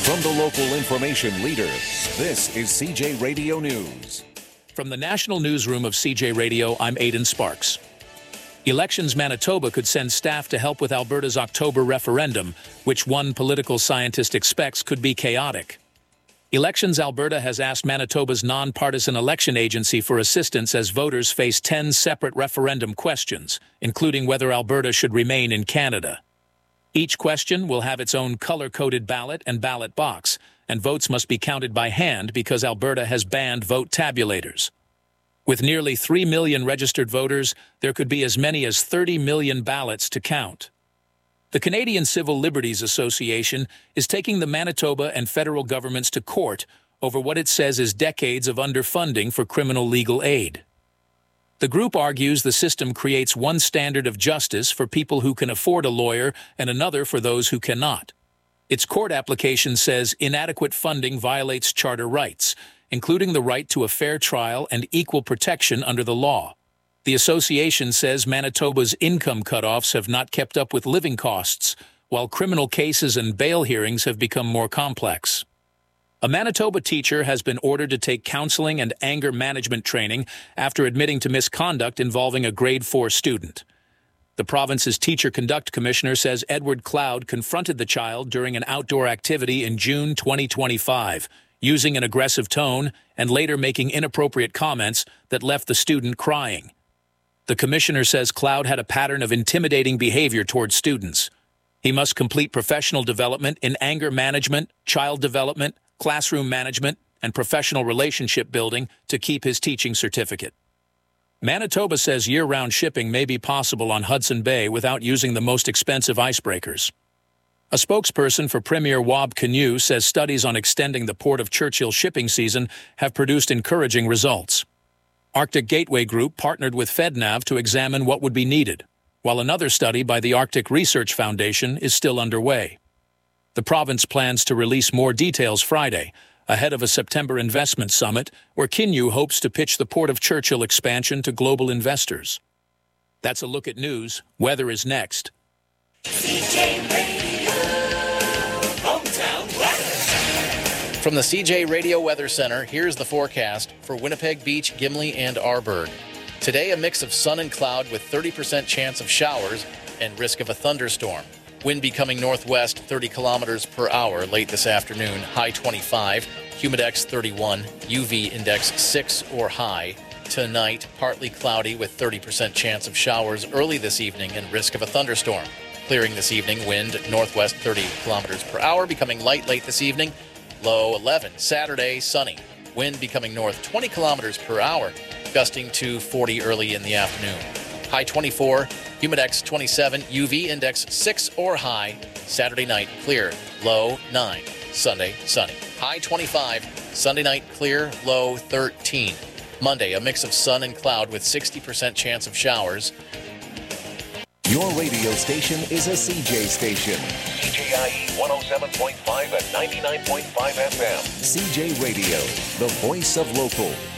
From the local information leader, this is CJ Radio News. From the national newsroom of CJ Radio, I'm Aidan Sparks. Elections Manitoba could send staff to help with Alberta's October referendum, which one political scientist expects could be chaotic. Elections Alberta has asked Manitoba's nonpartisan election agency for assistance as voters face 10 separate referendum questions, including whether Alberta should remain in Canada. Each question will have its own color-coded ballot and ballot box, and votes must be counted by hand because Alberta has banned vote tabulators. With nearly 3 million registered voters, there could be as many as 30 million ballots to count. The Canadian Civil Liberties Association is taking the Manitoba and federal governments to court over what it says is decades of underfunding for criminal legal aid. The group argues the system creates one standard of justice for people who can afford a lawyer and another for those who cannot. Its court application says inadequate funding violates charter rights, including the right to a fair trial and equal protection under the law. The association says Manitoba's income cutoffs have not kept up with living costs, while criminal cases and bail hearings have become more complex. A Manitoba teacher has been ordered to take counseling and anger management training after admitting to misconduct involving a grade 4 student. The province's Teacher Conduct Commissioner says Edward Cloud confronted the child during an outdoor activity in June 2025, using an aggressive tone and later making inappropriate comments that left the student crying. The commissioner says Cloud had a pattern of intimidating behavior towards students. He must complete professional development in anger management, child development, classroom management, and professional relationship building to keep his teaching certificate. Manitoba says year-round shipping may be possible on Hudson Bay without using the most expensive icebreakers. A spokesperson for Premier Wab Kinew says studies on extending the Port of Churchill shipping season have produced encouraging results. Arctic Gateway Group partnered with FedNav to examine what would be needed, while another study by the Arctic Research Foundation is still underway. The province plans to release more details Friday, ahead of a September investment summit where Kinew hopes to pitch the Port of Churchill expansion to global investors. That's a look at news. Weather is next. CJ Radio, hometown weather. From the CJ Radio Weather Center, here's the forecast for Winnipeg Beach, Gimli, and Arborg. Today, a mix of sun and cloud with 30% chance of showers and risk of a thunderstorm. Wind becoming northwest 30 kilometers per hour late this afternoon, high 25, humidex 31, UV index 6 or high. Tonight, partly cloudy with 30% chance of showers early this evening and risk of a thunderstorm. Clearing this evening, wind northwest 30 kilometers per hour, becoming light late this evening, low 11. Saturday, sunny. Wind becoming north 20 kilometers per hour, gusting to 40 early in the afternoon. High 24, humidex 27, UV index 6 or high. Saturday night, clear, low 9. Sunday, sunny. High 25, Sunday night, clear, low 13. Monday, a mix of sun and cloud with 60% chance of showers. Your radio station is a CJ station. CJIE 107.5 and 99.5 FM. CJ Radio, the voice of local.